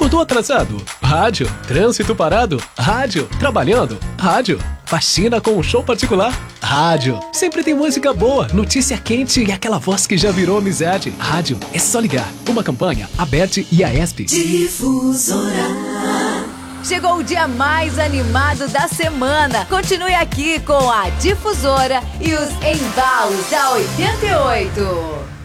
Acordou atrasado? Rádio. Trânsito parado? Rádio. Trabalhando? Rádio. Faxina com um show particular? Rádio. Sempre tem música boa, notícia quente e aquela voz que já virou amizade. Rádio. É só ligar. Uma campanha, a Bet e a ESP. Difusora. Chegou o dia mais animado da semana. Continue aqui com a Difusora e os embalos da 88.